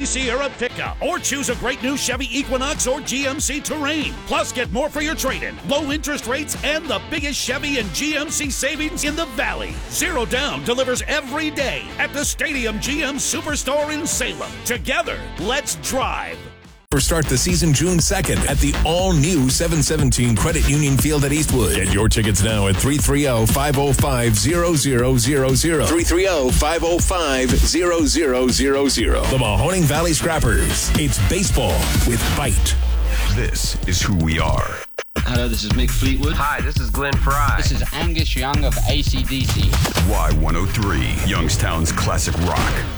Sierra pickup, or choose a great new Chevy Equinox or GMC Terrain. Plus, get more for your trade-in, low interest rates, and the biggest Chevy and GMC savings in the Valley. Zero Down delivers every day at the Stadium GM Superstore in Salem. Together, let's drive. Start the season June 2nd at the all-new 717 Credit Union Field at Eastwood. Get your tickets now at 330-505-0000. 330-505-0000. The Mahoning Valley Scrappers. It's baseball with bite. This is who we are. Hello, this is Mick Fleetwood. Hi, this is Glenn Fry. This is Angus Young of AC/DC. Y103, Youngstown's classic rock.